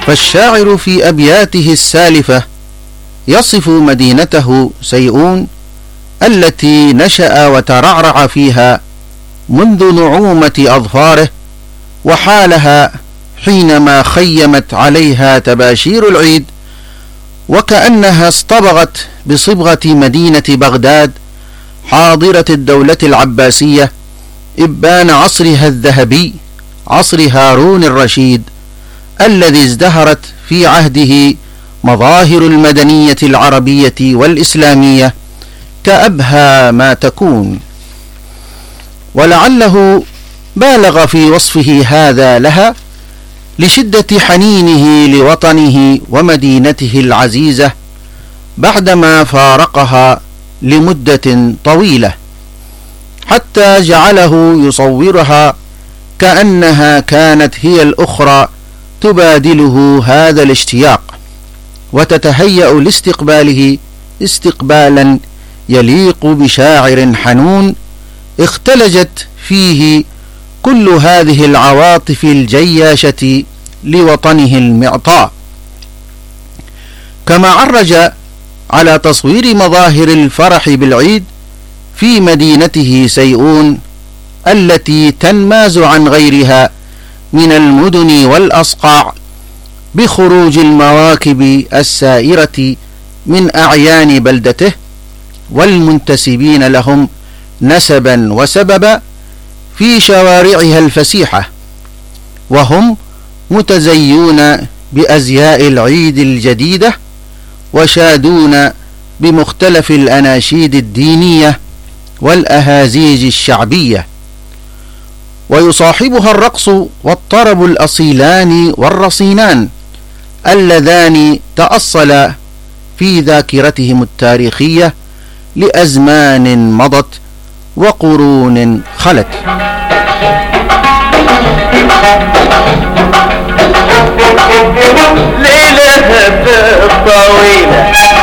فالشاعر في أبياته السالفة يصف مدينته سيئون التي نشأ وترعرع فيها منذ نعومة أظفاره، وحالها حينما خيمت عليها تباشير العيد، وكأنها اصطبغت بصبغة مدينة بغداد حاضرة الدولة العباسية إبان عصرها الذهبي، عصر هارون الرشيد الذي ازدهرت في عهده مظاهر المدنية العربية والإسلامية كأبهى ما تكون. ولعله بالغ في وصفه هذا لها لشدة حنينه لوطنه ومدينته العزيزة بعدما فارقها لمدة طويلة، حتى جعله يصورها كأنها كانت هي الأخرى تبادله هذا الاشتياق وتتهيأ لاستقباله استقبالا يليق بشاعر حنون اختلجت فيه كل هذه العواطف الجياشة لوطنه المعطاء. كما عرج على تصوير مظاهر الفرح بالعيد في مدينته سيئون التي تنماز عن غيرها من المدن والأصقاع بخروج المواكب السائرة من أعيان بلدته والمنتسبين لهم نسبا وسببا في شوارعها الفسيحة، وهم متزيون بأزياء العيد الجديدة وشادون بمختلف الأناشيد الدينية والأهازيج الشعبية، ويصاحبها الرقص والطرب الأصيلان والرصينان اللذان تأصلا في ذاكرتهم التاريخية لأزمان مضت وقرون خلت. ليلة الطويلة